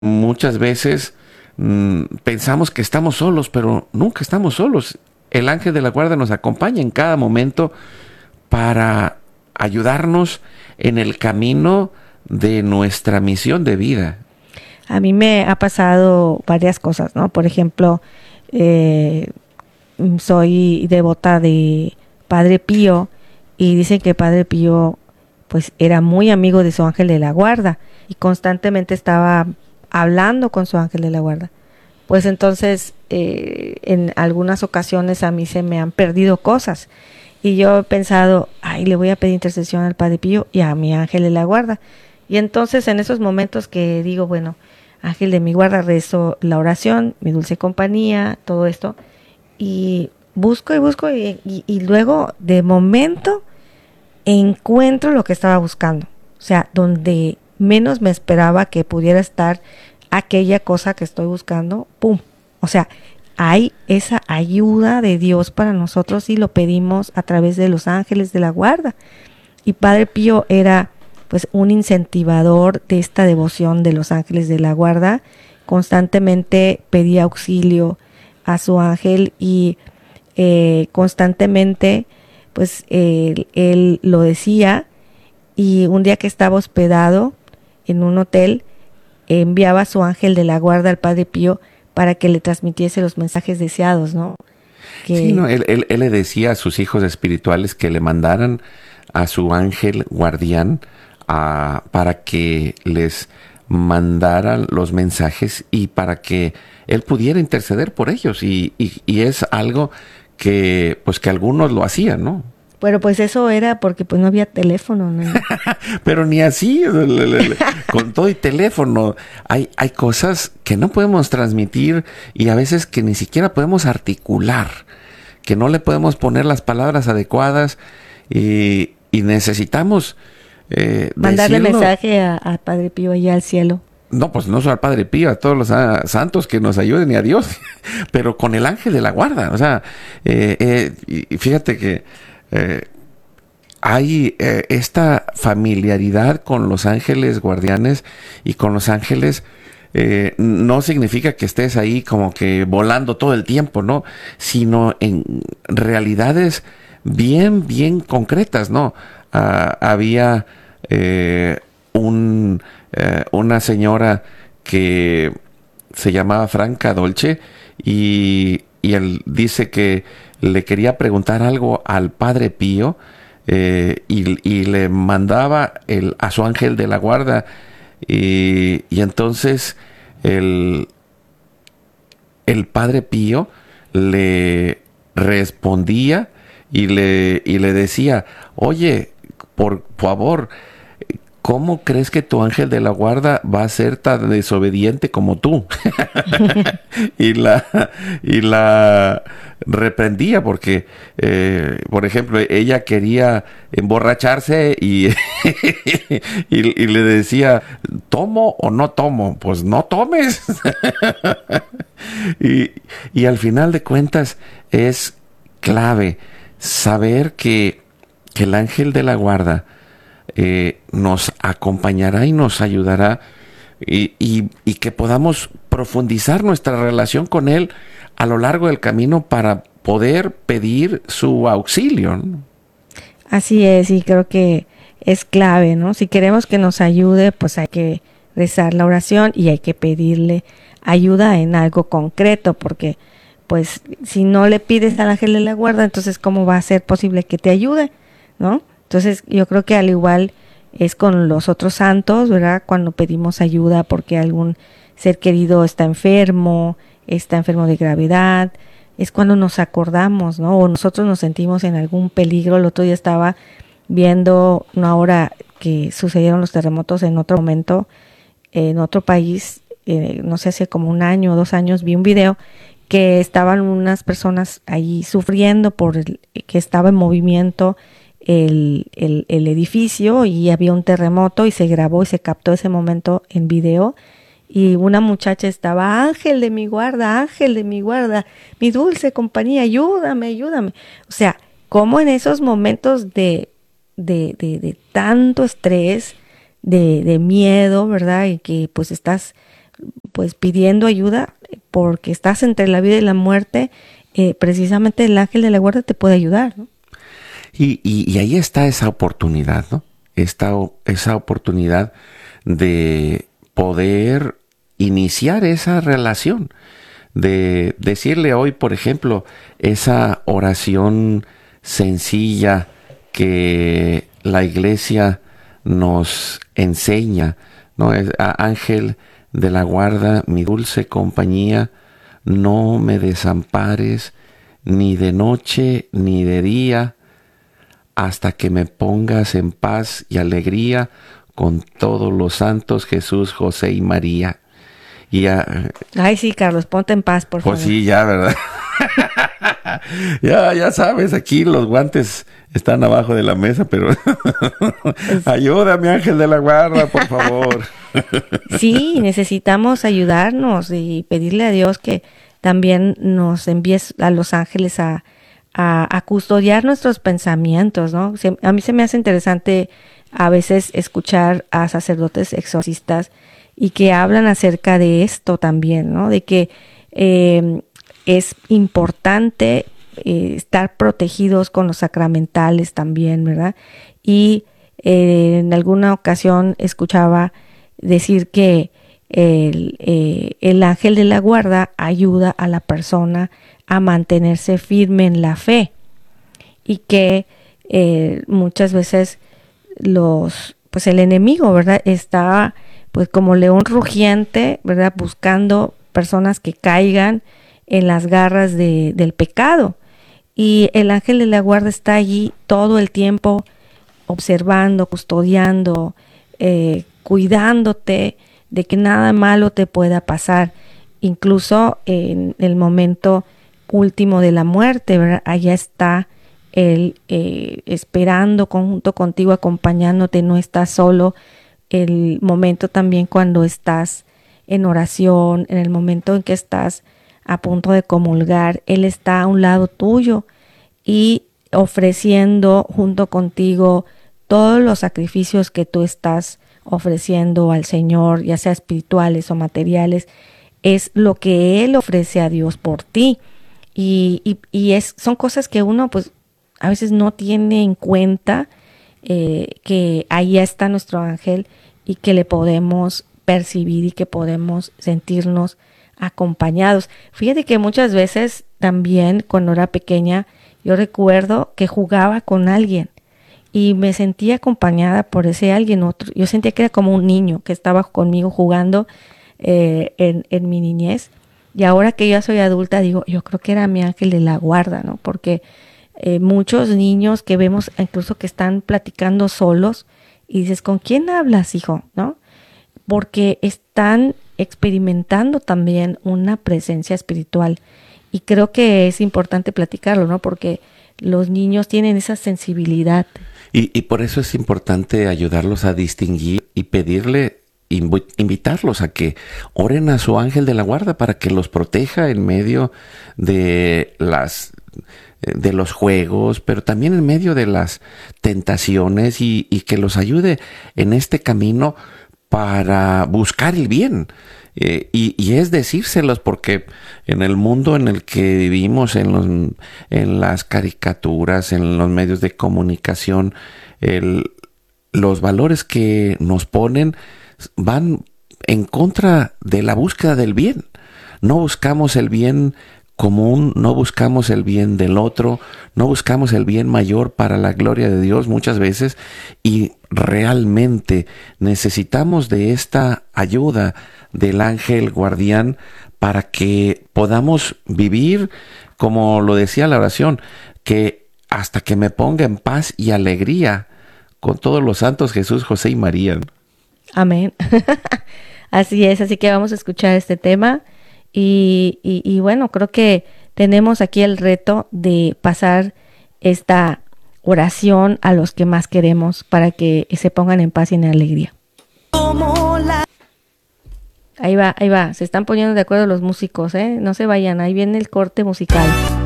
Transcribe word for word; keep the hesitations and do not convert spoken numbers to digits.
Muchas veces mm, pensamos que estamos solos, pero nunca estamos solos. El ángel de la guarda nos acompaña en cada momento para ayudarnos en el camino de nuestra misión de vida. A mí me ha pasado varias cosas, ¿no? Por ejemplo, eh, soy devota de Padre Pío y dicen que Padre Pío pues era muy amigo de su ángel de la guarda y constantemente estaba hablando con su ángel de la guarda. Pues entonces eh, en algunas ocasiones a mí se me han perdido cosas y yo he pensado, ay, le voy a pedir intercesión al Padre Pío y a mi ángel de la guarda. Y entonces en esos momentos que digo, bueno, ángel de mi guarda, rezo la oración, mi dulce compañía, todo esto, y busco y busco y, y, y luego de momento encuentro lo que estaba buscando. O sea, donde menos me esperaba que pudiera estar aquella cosa que estoy buscando, ¡pum! O sea, hay esa ayuda de Dios para nosotros y lo pedimos a través de los ángeles de la guarda. Y Padre Pío era pues un incentivador de esta devoción de los ángeles de la guarda. Constantemente pedía auxilio a su ángel y eh, constantemente pues eh, él lo decía, y un día que estaba hospedado en un hotel enviaba a su ángel de la guarda al Padre Pío para que le transmitiese los mensajes deseados, ¿no? Que Sí, no, él, él, él le decía a sus hijos espirituales que le mandaran a su ángel guardián a, para que les mandaran los mensajes y para que él pudiera interceder por ellos. Y, y, y es algo que, pues, que algunos lo hacían, ¿no? Pero pues eso era porque pues no había teléfono, ¿no? Pero ni así, le, le, le, con todo y teléfono, hay, hay cosas que no podemos transmitir y a veces que ni siquiera podemos articular, que no le podemos poner las palabras adecuadas y, y necesitamos eh, mandarle decirlo. mensaje a, a Padre Pío allá al cielo. No, pues no solo al Padre Pío, a todos los ah, santos que nos ayuden y a Dios, pero con el ángel de la guarda. O sea, eh, eh, y fíjate que Eh, hay eh, esta familiaridad con los ángeles guardianes y con los ángeles. Eh, no significa que estés ahí como que volando todo el tiempo, ¿no? Sino en realidades bien, bien concretas, ¿no? Ah, había eh, un, eh, una señora que se llamaba Franca Dolce y, y él dice que le quería preguntar algo al Padre Pío eh, y, y le mandaba el, a su ángel de la guarda y, y entonces el, el Padre Pío le respondía y le, y le decía, oye, por favor, ¿cómo crees que tu ángel de la guarda va a ser tan desobediente como tú? y la y la reprendía porque, eh, por ejemplo, ella quería emborracharse y, y, y le decía, ¿tomo o no tomo? Pues no tomes. y, y al final de cuentas es clave saber que, que el ángel de la guarda Eh, nos acompañará y nos ayudará y, y, y que podamos profundizar nuestra relación con Él a lo largo del camino para poder pedir su auxilio, ¿no? Así es, y creo que es clave, ¿no? Si queremos que nos ayude, pues hay que rezar la oración y hay que pedirle ayuda en algo concreto, porque pues si no le pides al ángel de la guarda, entonces ¿cómo va a ser posible que te ayude, ¿no? Entonces yo creo que al igual es con los otros santos, ¿verdad? Cuando pedimos ayuda porque algún ser querido está enfermo, está enfermo de gravedad, es cuando nos acordamos, ¿no? O nosotros nos sentimos en algún peligro. El otro día estaba viendo una hora que sucedieron los terremotos en otro momento, en otro país, eh, no sé, hace como un año o dos años, vi un video que estaban unas personas ahí sufriendo por el, que estaba en movimiento El, el, el edificio y había un terremoto y se grabó y se captó ese momento en video y una muchacha estaba, ángel de mi guarda, ángel de mi guarda, mi dulce compañía, ayúdame, ayúdame. O sea, como en esos momentos de, de, de, de tanto estrés, de, de miedo, ¿verdad? Y que pues estás pues pidiendo ayuda porque estás entre la vida y la muerte, eh, precisamente el ángel de la guarda te puede ayudar, ¿no? Y, y, y ahí está esa oportunidad, ¿no? Esta, esa oportunidad de poder iniciar esa relación, de decirle hoy, por ejemplo, esa oración sencilla que la iglesia nos enseña, ¿no? Es, a ángel de la guarda, mi dulce compañía, no me desampares ni de noche ni de día, hasta que me pongas en paz y alegría con todos los santos, Jesús, José y María. Y ya, Ay, sí, Carlos, ponte en paz, por pues favor. sí, ya, ¿verdad? ya, ya sabes, aquí los guantes están abajo de la mesa, pero ayúdame, ángel de la guarda, por favor. Sí, necesitamos ayudarnos y pedirle a Dios que también nos envíes a los ángeles a, a, a custodiar nuestros pensamientos, ¿no? Se, a mí se me hace interesante a veces escuchar a sacerdotes exorcistas y que hablan acerca de esto también, ¿no? De que eh, es importante eh, estar protegidos con los sacramentales también, ¿verdad? Y eh, en alguna ocasión escuchaba decir que el, eh, el ángel de la guarda ayuda a la persona a mantenerse firme en la fe y que eh, muchas veces los, pues el enemigo, ¿verdad? Está pues como león rugiente, ¿verdad? Buscando personas que caigan en las garras de, del pecado. Y el ángel de la guarda está allí todo el tiempo observando, custodiando, eh, cuidándote de que nada malo te pueda pasar. Incluso en el momento último de la muerte, ¿verdad? Allá está él eh, esperando junto contigo, acompañándote, no estás solo. El momento también cuando estás en oración, en el momento en que estás a punto de comulgar, Él está a un lado tuyo y ofreciendo junto contigo todos los sacrificios que tú estás ofreciendo al Señor, ya sea espirituales o materiales, es lo que Él ofrece a Dios por ti. Y, y, y es, son cosas que uno pues a veces no tiene en cuenta, eh, que ahí está nuestro ángel y que le podemos percibir y que podemos sentirnos acompañados. Fíjate que muchas veces también cuando era pequeña yo recuerdo que jugaba con alguien y me sentía acompañada por ese alguien otro. Yo sentía que era como un niño que estaba conmigo jugando eh, en, en mi niñez. Y ahora que yo soy adulta digo, yo creo que era mi ángel de la guarda, ¿no? Porque eh, muchos niños que vemos incluso que están platicando solos y dices, ¿con quién hablas, hijo? ¿No? Porque están experimentando también una presencia espiritual. Y creo que es importante platicarlo, ¿no? Porque los niños tienen esa sensibilidad. Y, y por eso es importante ayudarlos a distinguir y pedirle, inv- invitarlos a que oren a su ángel de la guarda para que los proteja en medio de las de los juegos, pero también en medio de las tentaciones y, y que los ayude en este camino para buscar el bien. Eh, y, y es decírselos porque en el mundo en el que vivimos, en, los, en las caricaturas, en los medios de comunicación, el, los valores que nos ponen van en contra de la búsqueda del bien. No buscamos el bien común, no buscamos el bien del otro, no buscamos el bien mayor para la gloria de Dios muchas veces, y realmente necesitamos de esta ayuda del ángel guardián para que podamos vivir, como lo decía la oración, que hasta que me ponga en paz y alegría con todos los santos, Jesús, José y María. Amén. Así es, así que vamos a escuchar este tema. Y, y, y bueno, creo que tenemos aquí el reto de pasar esta oración a los que más queremos para que se pongan en paz y en alegría. Ahí va, ahí va, se están poniendo de acuerdo los músicos, ¿eh? No se vayan, ahí viene el corte musical.